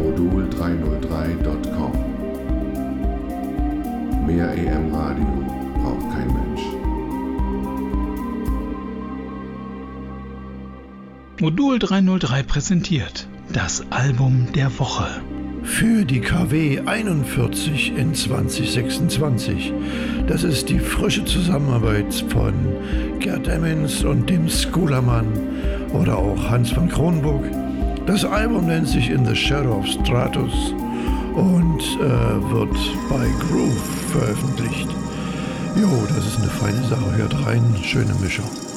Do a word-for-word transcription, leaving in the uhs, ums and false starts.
modul dreihundertdrei Punkt com. Mehr E M Radio braucht kein Mensch. Modul dreihundertdrei präsentiert das Album der Woche. Für die K W einundvierzig in zwanzig sechsundzwanzig. Das ist die frische Zusammenarbeit von Gerd Emmens und dem Skulermann oder auch Hans von Kronburg. Das Album nennt sich In the Shadow of Stratus und äh, wird bei Groove veröffentlicht. Jo, das ist eine feine Sache. Hört rein, schöne Mischung.